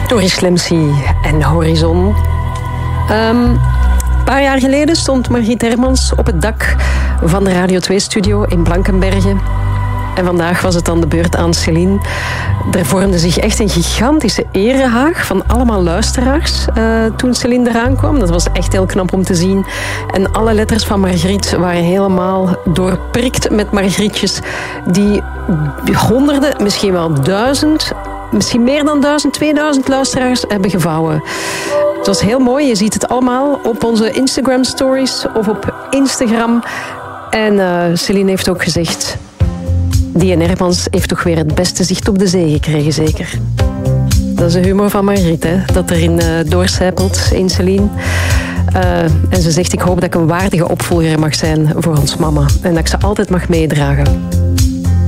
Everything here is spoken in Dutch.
Doris Lemsy en Horizon. Een paar jaar geleden stond Margriet Hermans op het dak van de Radio 2-studio in Blankenberge. En vandaag was het dan de beurt aan Céline. Er vormde zich echt een gigantische erehaag van allemaal luisteraars toen Céline eraan kwam. Dat was echt heel knap om te zien. En alle letters van Margriet waren helemaal doorprikt met Margrietjes die honderden, misschien wel 1000, misschien meer dan 1000, 2000 luisteraars hebben gevouwen. Het was heel mooi. Je ziet het allemaal op onze Instagram stories of op Instagram. En Céline heeft ook gezegd, die Hermans heeft toch weer het beste zicht op de zee gekregen, zeker. Dat is de humor van Margriet, hè? Dat erin doorcijpelt in Céline. En ze zegt, ik hoop dat ik een waardige opvolger mag zijn voor ons mama. En dat ik ze altijd mag meedragen.